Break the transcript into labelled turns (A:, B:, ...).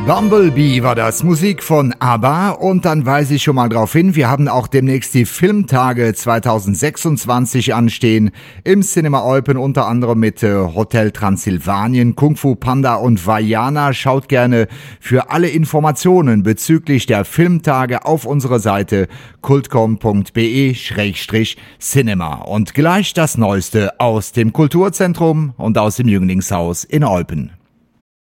A: Bumblebee war das, Musik von ABBA, und dann weise ich schon mal drauf hin, wir haben auch demnächst die Filmtage 2026 anstehen, im Cinema Eupen, unter anderem mit Hotel Transsilvanien, Kung Fu Panda und Vaiana. Schaut gerne für alle Informationen bezüglich der Filmtage auf unsere Seite kultcom.be/cinema. Und gleich das Neueste aus dem Kulturzentrum und aus dem Jünglingshaus in Eupen.